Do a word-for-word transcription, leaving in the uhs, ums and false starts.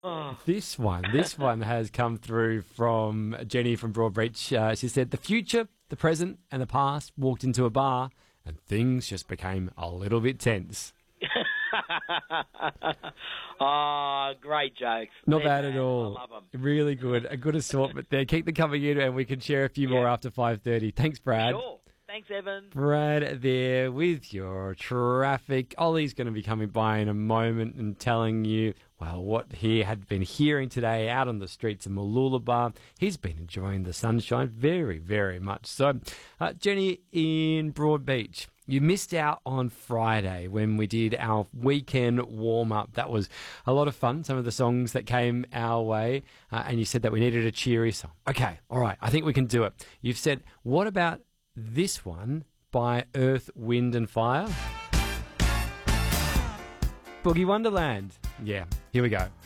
Oh, This one, this one has come through from Jenny from Broadbeach. Uh, she said, the future, the present and the past walked into a bar and things just became a little bit tense. oh great jokes. Not They're bad at bad. all. I love them. Really good. A good assortment there. Keep them coming in and we can share a few more Yeah. after five thirty. Thanks, Brad. Sure. Thanks, Evan. Brad there with your traffic. Ollie's going to be coming by in a moment and telling you, well, what he had been hearing today out on the streets of Mooloolaba. He's been enjoying the sunshine very, very much. So, uh, Jenny in Broadbeach, you missed out on Friday when we did our weekend warm-up. That was a lot of fun, some of the songs that came our way, uh, and you said that we needed a cheery song. Okay, all right, I think we can do it. You've said, what about this one by Earth, Wind and Fire? Boogie Wonderland. Yeah, here we go.